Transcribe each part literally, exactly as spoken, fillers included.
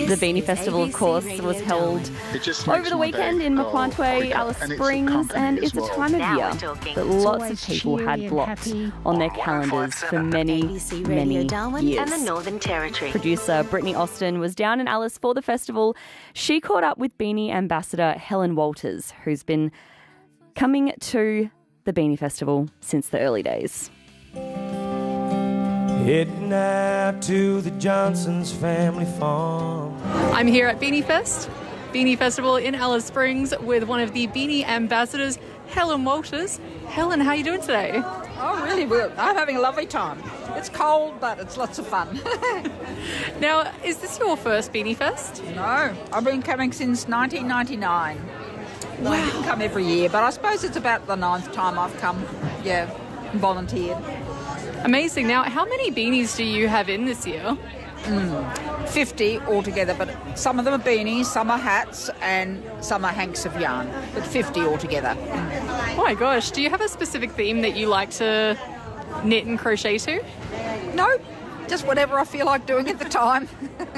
The Beanie Festival, of course, was held over the weekend in Mapwantwe, Alice Springs, and it's a time of year that lots of people had blocked on their calendars for many, many years. And the Northern Territory. Producer Brittany Austin was down in Alice for the festival. She caught up with Beanie ambassador Helen Walters, who's been coming to the Beanie Festival since the early days. Heading out to the Johnson's family farm. I'm here at Beanie Fest, Beanie Festival in Alice Springs, with one of the Beanie ambassadors, Helen Walters. Helen, how are you doing today? Oh, really well. I'm having a lovely time. It's cold, but it's lots of fun. Now, is this your first Beanie Fest? No, I've been coming since nineteen ninety-nine. Wow. I didn't come every year, but I suppose it's about the ninth time I've come, yeah, volunteered. Amazing. Now, how many beanies do you have in this year? Mm, fifty altogether, but some of them are beanies, some are hats, and some are hanks of yarn, but fifty altogether. Oh my gosh. Do you have a specific theme that you like to knit and crochet to? No, just whatever I feel like doing at the time.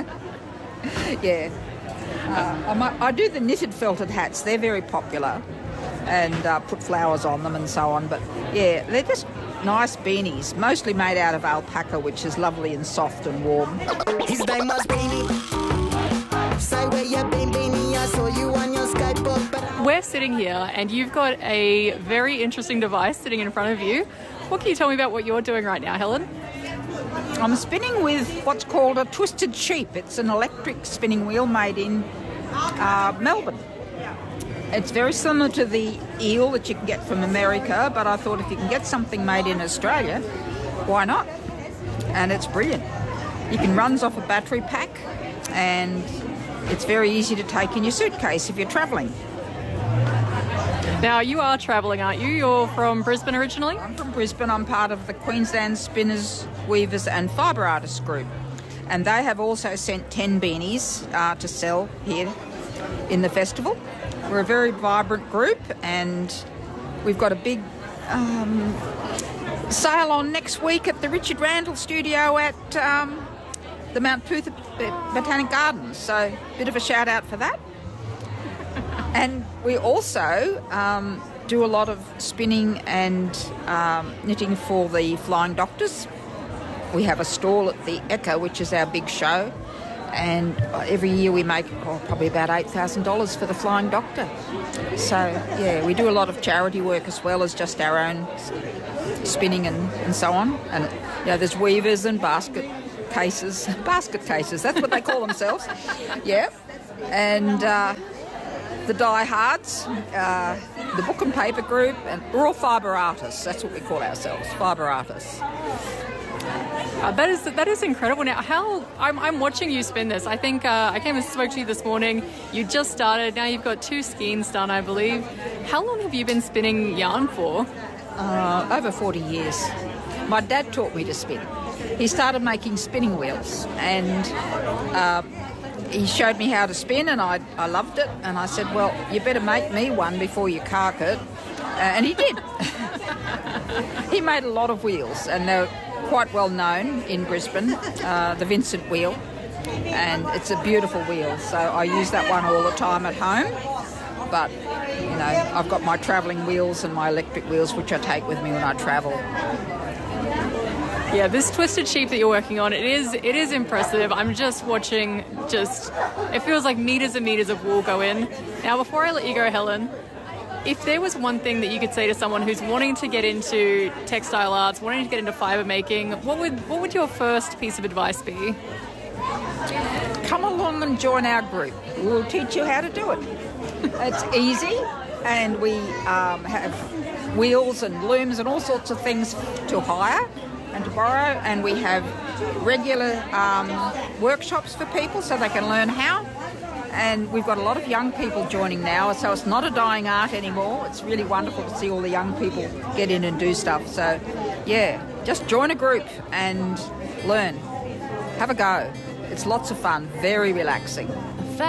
Yeah. Uh, I, might, I do the knitted felted hats. They're very popular, and uh, put flowers on them and so on, but yeah, they're just nice beanies, mostly made out of alpaca, which is lovely and soft and warm. His name was Beanie. Say where you been, Beanie. I saw you on your Skype up, but we're sitting here and you've got a very interesting device sitting in front of you. What can you tell me about what you're doing right now, Helen? I'm spinning with what's called a twisted sheep. It's an electric spinning wheel made in uh, Melbourne. It's very similar to the eel that you can get from America, but I thought if you can get something made in Australia, why not? And it's brilliant. You can runs off a battery pack, and it's very easy to take in your suitcase if you're travelling. Now, you are travelling, aren't you? You're from Brisbane originally? I'm from Brisbane. I'm part of the Queensland Spinners, Weavers and Fibre Artists group. And they have also sent ten beanies uh, to sell here in the festival. We're a very vibrant group, and we've got a big um, sale on next week at the Richard Randall studio at um, the Mount Pootha Botanic Gardens. So a bit of a shout out for that. And we also um, do a lot of spinning and um, knitting for the Flying Doctors. We have a stall at the Echo, which is our big show. And every year we make oh, probably about eight thousand dollars for the Flying Doctor. So, yeah, we do a lot of charity work as well as just our own spinning and, and so on. And, you know, there's weavers and basket cases. Basket cases, that's what they call themselves. Yeah. And uh, the diehards, uh, the book and paper group, and we're all fibre artists. That's what we call ourselves, fibre artists. Uh, that is that is incredible. Now, how I'm, I'm watching you spin this. I think uh, I came and spoke to you this morning. You just started. Now you've got two skeins done, I believe. How long have you been spinning yarn for? Uh, over forty years. My dad taught me to spin. He started making spinning wheels, and uh, he showed me how to spin, and I I loved it. And I said, well, you better make me one before you cark it. Uh, and he did. He made a lot of wheels, and they're quite well known in Brisbane, uh, the Vincent wheel, and it's a beautiful wheel, so I use that one all the time at home. But, you know, I've got my travelling wheels and my electric wheels, which I take with me when I travel. Yeah, this twisted sheep that you're working on, it is it is impressive. I'm just watching, just, it feels like meters and meters of wool go in. Now, before I let you go, Helen, if there was one thing that you could say to someone who's wanting to get into textile arts, wanting to get into fibre making, what would what would your first piece of advice be? Come along and join our group. We'll teach you how to do it. It's easy, and we um, have wheels and looms and all sorts of things to hire and to borrow, and we have regular um, workshops for people so they can learn how. And we've got a lot of young people joining now, so it's not a dying art anymore. It's really wonderful to see all the young people get in and do stuff. So, yeah, just join a group and learn. Have a go. It's lots of fun, very relaxing.